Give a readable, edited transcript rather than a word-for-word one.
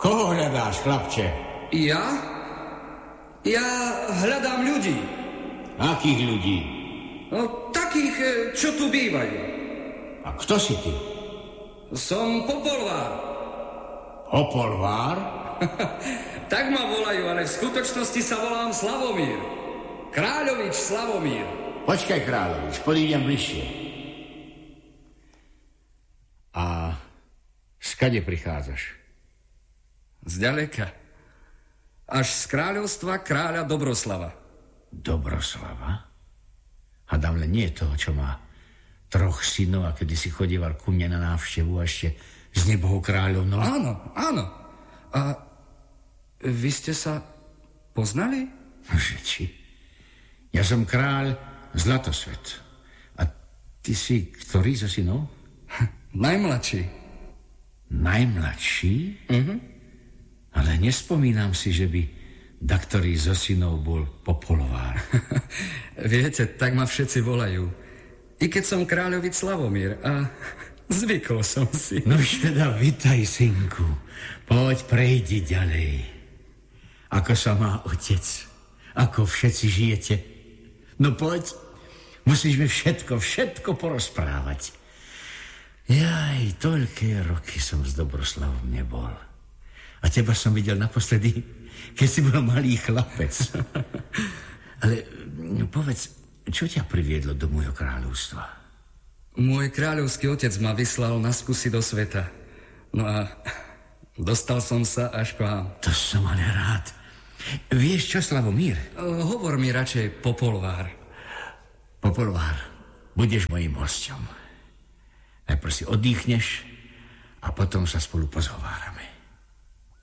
Koho hľadáš, chlapče? Ja? Ja hľadám ľudí. Akých ľudí? No, takých, čo tu bývajú. A kto si ty? Som Popolvár. Popolvár? Tak ma volajú, ale v skutočnosti sa volám Slavomír. Kráľovič Slavomír. Počkaj, Kráľovič, podídem bližšie. A skade prichádzaš? Zďaleka. Až z kráľovstva kráľa Dobroslava. Dobroslava? Hadám, len nie toho, čo má 3 synov a kedy si chodieval ku mne na návštevu a ešte z nebohou kráľovnou. Áno, áno. A vy ste sa poznali? Že či? Ja som kráľ Zlatosvet. A ty si ktorý zo synov? Najmladší. Najmladší? Ale nespomínam si, že by daktorý zo synov bol Popolvár. Viete, tak ma všetci volajú. I keď som kráľovič Slavomír a zvykol som si. No už teda vitaj, synku. Poď, prejdi ďalej. Ako sa má otec? Ako všetci žijete? No poď, musíš mi všetko porozprávať. Jaj, toľké roky som s Dobroslavom nebol. A teba som videl naposledy, keď si bol malý chlapec. Ale povedz, čo ťa priviedlo do môjho kráľovstva? Môj kráľovský otec ma vyslal na skúsi do sveta. No a dostal som sa až k vám. To som ale rád. Vieš čo, Slavomír? Hovor mi radšej Popolvár. Popolvár, budeš mojím hosťom. Najprv si oddychneš a potom sa spolu pozhovárame.